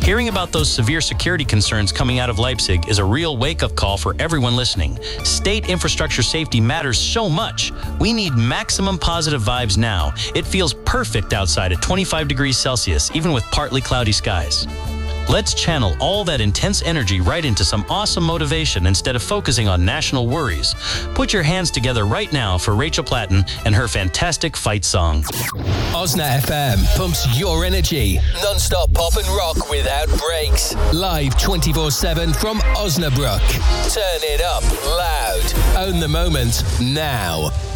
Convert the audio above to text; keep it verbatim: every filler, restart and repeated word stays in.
Hearing about those severe security concerns coming out of Leipzig is a real wake-up call for everyone listening. State infrastructure safety matters so much. We need maximum positive vibes now. It feels perfect outside at twenty-five degrees Celsius, even with partly cloudy skies. Let's channel all that intense energy right into some awesome motivation instead of focusing on national worries. Put your hands together right now for Rachel Platten and her fantastic fight song. Osna F M pumps your energy. Non-stop pop and rock without breaks. Live twenty-four seven from Osnabrück. Turn it up loud. Own the moment now.